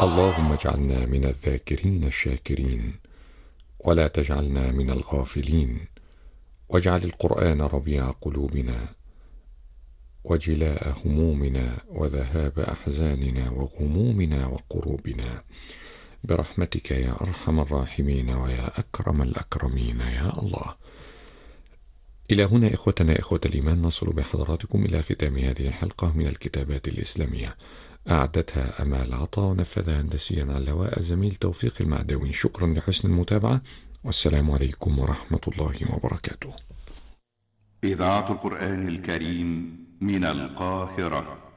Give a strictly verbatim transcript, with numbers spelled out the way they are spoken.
اللهم اجعلنا من الذاكرين الشاكرين، ولا تجعلنا من الغافلين، واجعل القرآن ربيع قلوبنا وجلاء همومنا وذهاب أحزاننا وغمومنا وقروبنا، برحمتك يا أرحم الراحمين ويا أكرم الأكرمين يا الله. إلى هنا إخوتنا إخوة الإيمان نصل بحضراتكم إلى ختام هذه الحلقة من الكتابات الإسلامية، أعدتها أمال عطا ونفذها هندسيا على اللواء زميل توفيق المعدوي. شكرا لحسن المتابعة، والسلام عليكم ورحمة الله وبركاته. إذاعة القرآن الكريم من القاهرة.